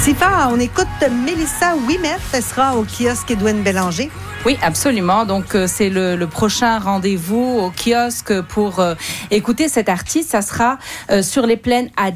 Sifa, on écoute Mélissa Ouimet. Elle sera au kiosque Edwin Bélanger. Oui, absolument. Donc, c'est le prochain rendez-vous au kiosque pour écouter cet artiste. Ça sera sur les plaines à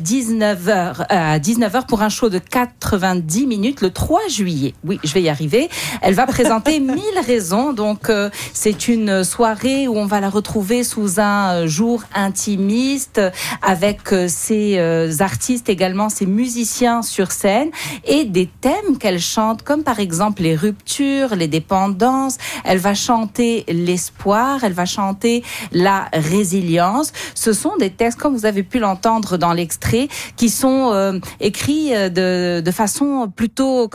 19h pour un show de 90 minutes le 3 juillet. Oui, je vais y arriver. Elle va présenter 1000 raisons. Donc, c'est une soirée où on va la retrouver sous un jour intimiste avec ses artistes également, ses musiciens sur scène et des thèmes qu'elle chante comme par exemple les ruptures, les dépendances. Elle va chanter l'espoir, elle va chanter la résilience. Ce sont des textes, comme vous avez pu l'entendre dans l'extrait, qui sont écrits de façon plutôt,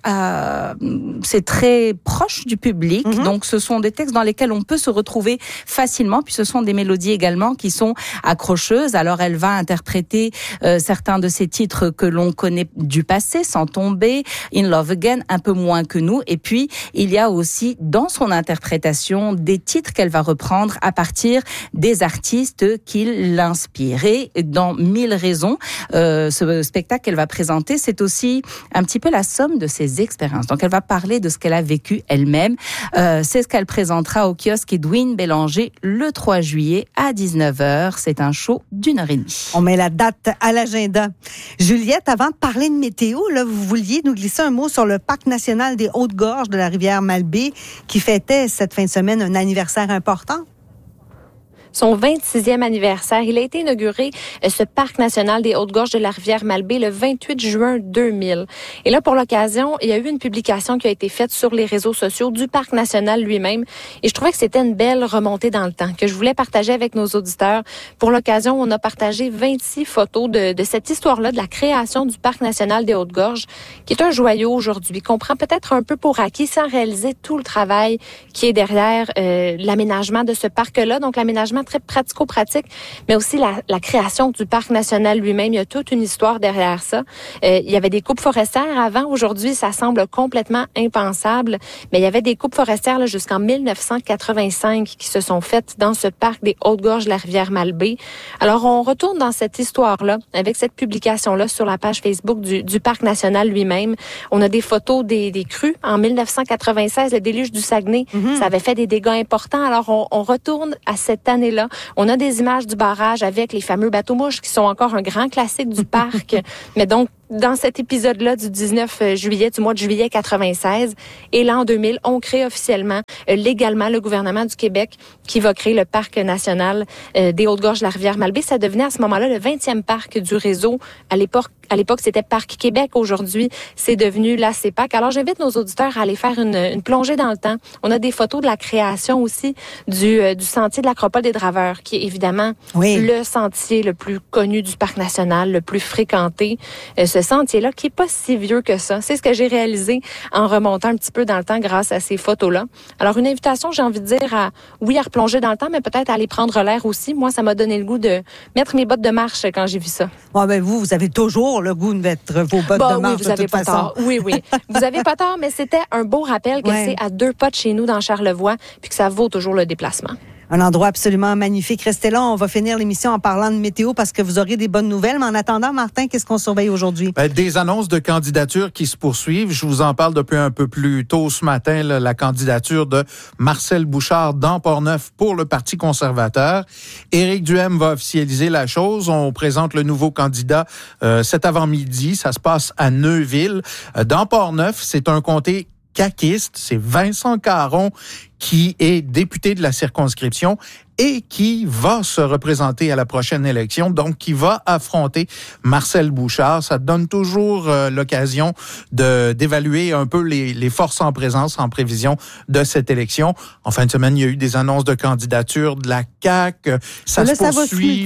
c'est très proche du public. Mm-hmm. Donc, ce sont des textes dans lesquels on peut se retrouver facilement. Puis, ce sont des mélodies également qui sont accrocheuses. Alors, elle va interpréter certains de ces titres que l'on connaît du passé, Sans tomber, In Love Again, un peu moins que nous. Et puis, il y a aussi dans son interprétation des titres qu'elle va reprendre à partir des artistes qui l'inspirent. Et dans 1000 raisons, ce spectacle qu'elle va présenter, c'est aussi un petit peu la somme de ses expériences. Donc, elle va parler de ce qu'elle a vécu elle-même. C'est ce qu'elle présentera au kiosque Edwin Bélanger le 3 juillet à 19h. C'est un show d'1h30. On met la date à l'agenda. Juliette, avant de parler de météo, là, vous vouliez nous glisser un mot sur le Parc national des Hautes-Gorges de la rivière Malbaie qui fêtait cette fin de semaine un anniversaire important. Son 26e anniversaire. Il a été inauguré, ce parc national des Hautes-Gorges de la rivière Malbaie, le 28 juin 2000. Et là, pour l'occasion, il y a eu une publication qui a été faite sur les réseaux sociaux du parc national lui-même. Et je trouvais que c'était une belle remontée dans le temps que je voulais partager avec nos auditeurs. Pour l'occasion, on a partagé 26 photos de cette histoire-là, de la création du parc national des Hautes-Gorges, qui est un joyau aujourd'hui, qu'on prend peut-être un peu pour acquis sans réaliser tout le travail qui est derrière l'aménagement de ce parc-là. Donc, l'aménagement très pratico-pratique, mais aussi la création du parc national lui-même. Il y a toute une histoire derrière ça. Il y avait des coupes forestières avant. Aujourd'hui, ça semble complètement impensable, mais il y avait des coupes forestières là, jusqu'en 1985 qui se sont faites dans ce parc des Hautes-Gorges de la rivière Malbaie. Alors, on retourne dans cette histoire-là, avec cette publication-là sur la page Facebook du parc national lui-même. On a des photos des crues. En 1996, le déluge du Saguenay, ça avait fait des dégâts importants. Alors, on retourne à cette année-là. On a des images du barrage avec les fameux bateaux-mouches qui sont encore un grand classique du parc. Mais donc, dans cet épisode-là du 19 juillet, du mois de juillet 96, et l'an 2000, on crée officiellement, légalement, le gouvernement du Québec qui va créer le parc national des Hautes-Gorges de la rivière Malbaie. Ça devenait à ce moment-là le 20e parc du réseau. À l'époque, c'était Parc Québec. Aujourd'hui, c'est devenu la CEPAC. Alors, j'invite nos auditeurs à aller faire une plongée dans le temps. On a des photos de la création aussi du sentier de l'Acropole des Draveurs, qui est évidemment le sentier le plus connu du parc national, le plus fréquenté. Ce sentier-là, qui est pas si vieux que ça. C'est ce que j'ai réalisé en remontant un petit peu dans le temps grâce à ces photos-là. Alors, une invitation, j'ai envie de dire, à replonger dans le temps, mais peut-être à aller prendre l'air aussi. Moi, ça m'a donné le goût de mettre mes bottes de marche quand j'ai vu ça. Bon, ben vous avez toujours le goût de mettre vos bottes de marche, de toute façon. Oui, vous avez pas tort, mais c'était un beau rappel que c'est à 2 pas de chez nous dans Charlevoix, puis que ça vaut toujours le déplacement. Un endroit absolument magnifique. Restez là, on va finir l'émission en parlant de météo parce que vous aurez des bonnes nouvelles. Mais en attendant, Martin, qu'est-ce qu'on surveille aujourd'hui? Des annonces de candidatures qui se poursuivent. Je vous en parle depuis un peu plus tôt ce matin, là, la candidature de Marcel Bouchard dans Portneuf pour le Parti conservateur. Éric Duhaime va officialiser la chose. On présente le nouveau candidat cet avant-midi. Ça se passe à Neuville. Dans Portneuf, c'est un comté caquiste. C'est Vincent Caron qui est député de la circonscription et qui va se représenter à la prochaine élection, donc qui va affronter Marcel Bouchard. Ça donne toujours l'occasion d'évaluer un peu les forces en présence en prévision de cette élection. En fin de semaine, il y a eu des annonces de candidature de la CAQ. Ça se poursuit,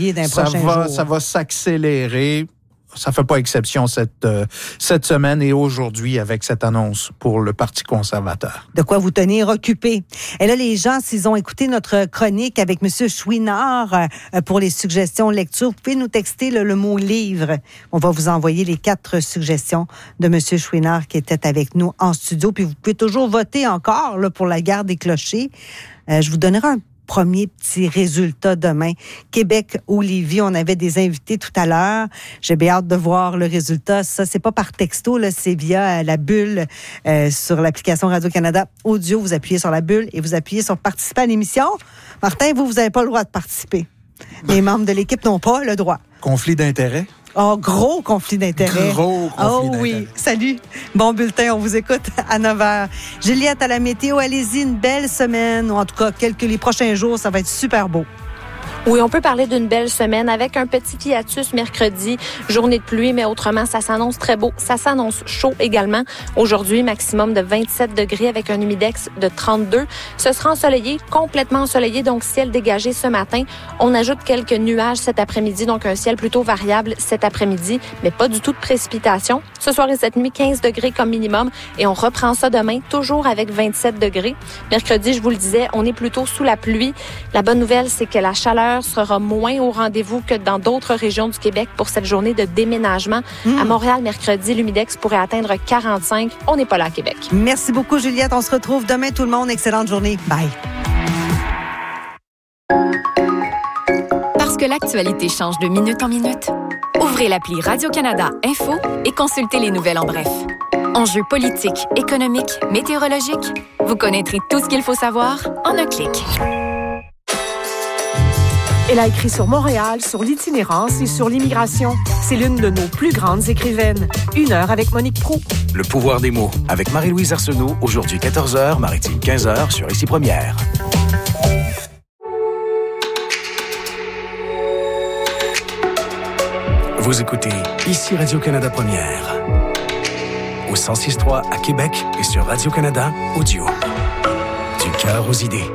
ça va s'accélérer. Ça fait pas exception cette semaine et aujourd'hui avec cette annonce pour le Parti conservateur. De quoi vous tenir occupé. Et là, les gens, s'ils ont écouté notre chronique avec M. Chouinard pour les suggestions lecture, vous pouvez nous texter le mot livre. On va vous envoyer les 4 suggestions de M. Chouinard qui était avec nous en studio. Puis vous pouvez toujours voter encore là, pour la gare des clochers. Je vous donnerai un premier petit résultat demain. Québec ou Lévis, on avait des invités tout à l'heure. J'ai bien hâte de voir le résultat. Ça, c'est pas par texto, là, c'est via la bulle sur l'application Radio-Canada Audio. Vous appuyez sur la bulle et vous appuyez sur participer à l'émission. Martin, vous n'avez pas le droit de participer. Les membres de l'équipe n'ont pas le droit. Conflit d'intérêts? Oh, gros conflit d'intérêts. Gros conflit d'intérêts. Oui, salut. Bon bulletin, on vous écoute à 9h. Juliette, à la météo, allez-y, une belle semaine, ou en tout cas, les prochains jours, ça va être super beau. Oui, on peut parler d'une belle semaine avec un petit hiatus mercredi, journée de pluie, mais autrement, ça s'annonce très beau. Ça s'annonce chaud également. Aujourd'hui, maximum de 27 degrés avec un humidex de 32. Ce sera ensoleillé, complètement ensoleillé, donc ciel dégagé ce matin. On ajoute quelques nuages cet après-midi, donc un ciel plutôt variable cet après-midi, mais pas du tout de précipitation. Ce soir et cette nuit, 15 degrés comme minimum et on reprend ça demain, toujours avec 27 degrés. Mercredi, je vous le disais, on est plutôt sous la pluie. La bonne nouvelle, c'est que la chaleur sera moins au rendez-vous que dans d'autres régions du Québec pour cette journée de déménagement. À Montréal, mercredi, l'humidex pourrait atteindre 45. On n'est pas là à Québec. Merci beaucoup, Juliette. On se retrouve demain, tout le monde. Excellente journée. Bye. Parce que l'actualité change de minute en minute, ouvrez l'appli Radio-Canada Info et consultez les nouvelles en bref. Enjeux politiques, économiques, météorologiques, vous connaîtrez tout ce qu'il faut savoir en un clic. Elle a écrit sur Montréal, sur l'itinérance et sur l'immigration. C'est l'une de nos plus grandes écrivaines. 1 heure avec Monique Proulx. Le pouvoir des mots avec Marie-Louise Arsenault, aujourd'hui 14h, Maritime 15h sur Ici Première. Vous écoutez Ici Radio-Canada Première. Au 106.3 à Québec et sur Radio-Canada Audio. Du cœur aux idées.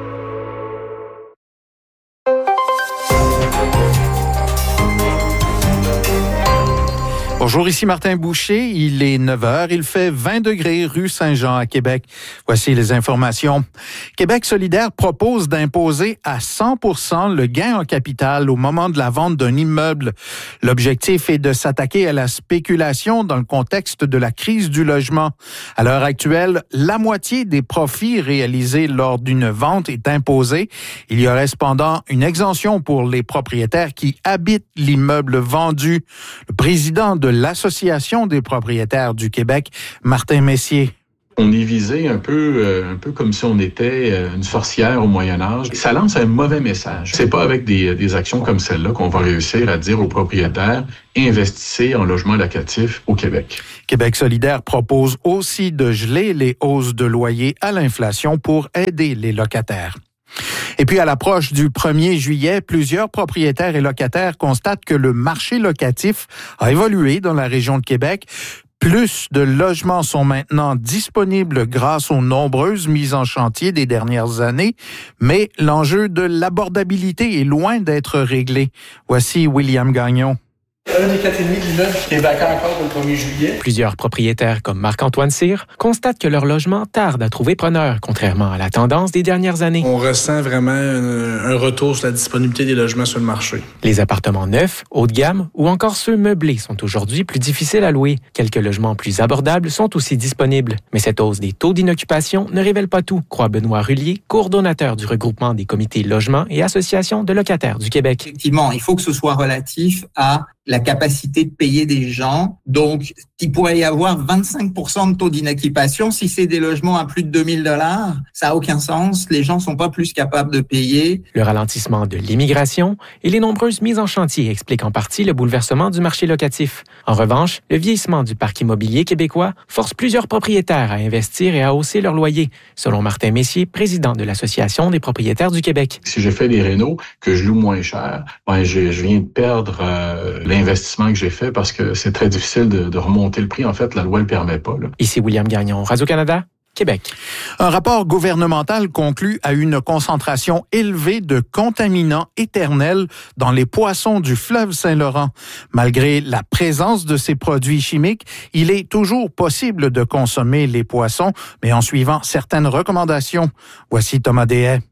Bonjour, ici Martin Boucher. Il est 9h. Il fait 20 degrés rue Saint-Jean à Québec. Voici les informations. Québec solidaire propose d'imposer à 100% le gain en capital au moment de la vente d'un immeuble. L'objectif est de s'attaquer à la spéculation dans le contexte de la crise du logement. À l'heure actuelle, la moitié des profits réalisés lors d'une vente est imposée. Il y aurait cependant une exemption pour les propriétaires qui habitent l'immeuble vendu. Le président de l'Association des propriétaires du Québec, Martin Messier. On est visé un peu comme si on était une sorcière au Moyen Âge. Ça lance un mauvais message. C'est pas avec des actions comme celle-là qu'on va réussir à dire aux propriétaires « investissez en logement locatif au Québec ». Québec solidaire propose aussi de geler les hausses de loyer à l'inflation pour aider les locataires. Et puis, à l'approche du 1er juillet, plusieurs propriétaires et locataires constatent que le marché locatif a évolué dans la région de Québec. Plus de logements sont maintenant disponibles grâce aux nombreuses mises en chantier des dernières années, mais l'enjeu de l'abordabilité est loin d'être réglé. Voici William Gagnon. 1 des 4,5 de l'immeuble qui est vacant encore au 1er juillet. Plusieurs propriétaires comme Marc-Antoine Cyr constatent que leur logement tarde à trouver preneur, contrairement à la tendance des dernières années. On ressent vraiment un retour sur la disponibilité des logements sur le marché. Les appartements neufs, haut de gamme ou encore ceux meublés sont aujourd'hui plus difficiles à louer. Quelques logements plus abordables sont aussi disponibles. Mais cette hausse des taux d'inoccupation ne révèle pas tout, croit Benoît Rullier, coordonnateur du regroupement des comités logements et associations de locataires du Québec. Effectivement, il faut que ce soit relatif à la capacité de payer des gens. Donc, il pourrait y avoir 25% de taux d'inoccupation. Si c'est des logements à plus de 2 000 $, ça n'a aucun sens. Les gens ne sont pas plus capables de payer. Le ralentissement de l'immigration et les nombreuses mises en chantier expliquent en partie le bouleversement du marché locatif. En revanche, le vieillissement du parc immobilier québécois force plusieurs propriétaires à investir et à hausser leur loyer, selon Martin Messier, président de l'Association des propriétaires du Québec. Si je fais des rénos que je loue moins cher, je viens de perdre l'investissement que j'ai fait parce que c'est très difficile de remonter le prix. En fait, la loi ne le permet pas. Là. Ici William Gagnon, Radio-Canada, Québec. Un rapport gouvernemental conclut à une concentration élevée de contaminants éternels dans les poissons du fleuve Saint-Laurent. Malgré la présence de ces produits chimiques, il est toujours possible de consommer les poissons, mais en suivant certaines recommandations. Voici Thomas Deshaies.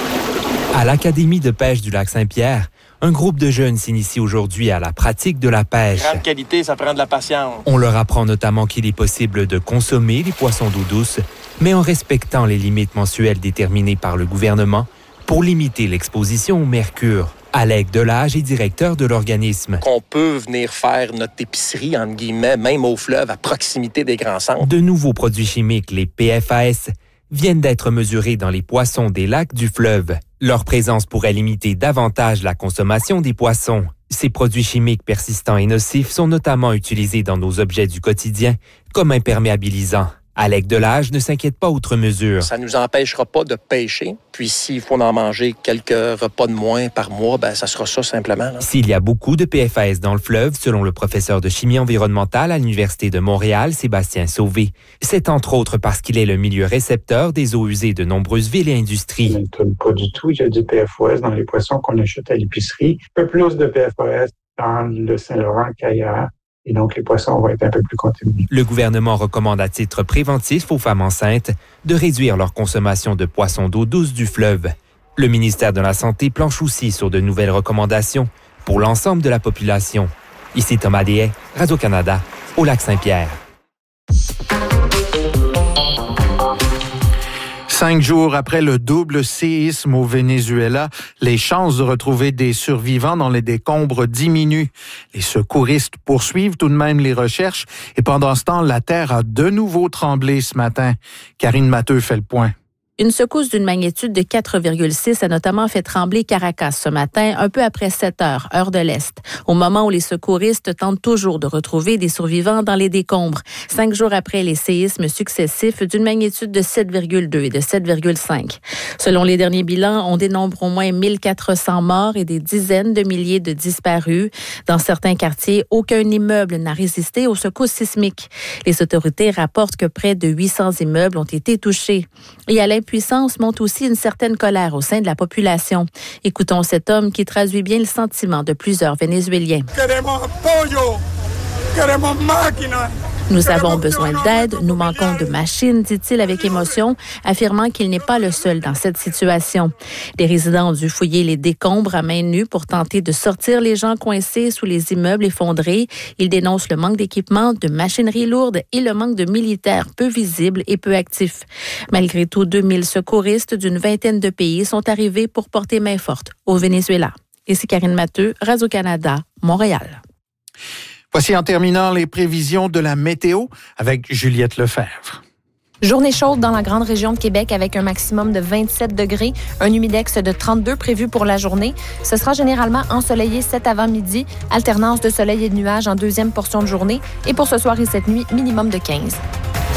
À l'Académie de pêche du lac Saint-Pierre, un groupe de jeunes s'initie aujourd'hui à la pratique de la pêche. Grande qualité, ça prend de la patience. On leur apprend notamment qu'il est possible de consommer les poissons d'eau douce, mais en respectant les limites mensuelles déterminées par le gouvernement pour limiter l'exposition au mercure. Alec Delage est directeur de l'organisme. Qu'on peut venir faire notre épicerie, entre guillemets, même au fleuve, à proximité des grands centres. De nouveaux produits chimiques, les PFAS, viennent d'être mesurés dans les poissons des lacs du fleuve. Leur présence pourrait limiter davantage la consommation des poissons. Ces produits chimiques persistants et nocifs sont notamment utilisés dans nos objets du quotidien comme imperméabilisants. Alec Delage ne s'inquiète pas outre mesure. Ça ne nous empêchera pas de pêcher. Puis s'il faut en manger quelques repas de moins par mois, ça sera ça simplement. Là. S'il y a beaucoup de PFAS dans le fleuve, selon le professeur de chimie environnementale à l'Université de Montréal, Sébastien Sauvé, c'est entre autres parce qu'il est le milieu récepteur des eaux usées de nombreuses villes et industries. On n'étonne pas du tout. Il y a du PFOS dans les poissons qu'on achète à l'épicerie. Un peu plus de PFOS dans le Saint-Laurent qu'ailleurs. Et donc, les poissons vont être un peu plus contaminés. Le gouvernement recommande à titre préventif aux femmes enceintes de réduire leur consommation de poissons d'eau douce du fleuve. Le ministère de la Santé planche aussi sur de nouvelles recommandations pour l'ensemble de la population. Ici Thomas Deshaies, Radio-Canada, au Lac-Saint-Pierre. 5 jours après le double séisme au Venezuela, les chances de retrouver des survivants dans les décombres diminuent. Les secouristes poursuivent tout de même les recherches et pendant ce temps, la terre a de nouveau tremblé ce matin. Karine Matteux fait le point. Une secousse d'une magnitude de 4,6 a notamment fait trembler Caracas ce matin, un peu après 7 heures, heure de l'Est, au moment où les secouristes tentent toujours de retrouver des survivants dans les décombres, 5 jours après les séismes successifs d'une magnitude de 7,2 et de 7,5. Selon les derniers bilans, on dénombre au moins 1400 morts et des dizaines de milliers de disparus. Dans certains quartiers, aucun immeuble n'a résisté aux secousses sismiques. Les autorités rapportent que près de 800 immeubles ont été touchés. Et à l'impuissance monte aussi une certaine colère au sein de la population. Écoutons cet homme qui traduit bien le sentiment de plusieurs Vénézuéliens. Nous avons besoin d'aide, nous manquons de machines, dit-il avec émotion, affirmant qu'il n'est pas le seul dans cette situation. Les résidents ont dû fouiller les décombres à main nue pour tenter de sortir les gens coincés sous les immeubles effondrés. Ils dénoncent le manque d'équipement, de machinerie lourde et le manque de militaires peu visibles et peu actifs. Malgré tout, 2000 secouristes d'une vingtaine de pays sont arrivés pour porter main forte au Venezuela. Ici Karine Matteux, Radio-Canada, Montréal. Voici en terminant les prévisions de la météo avec Juliette Lefebvre. Journée chaude dans la grande région de Québec avec un maximum de 27 degrés, un humidex de 32 prévu pour la journée. Ce sera généralement ensoleillé cet avant-midi, alternance de soleil et de nuages en deuxième portion de journée. Et pour ce soir et cette nuit, minimum de 15.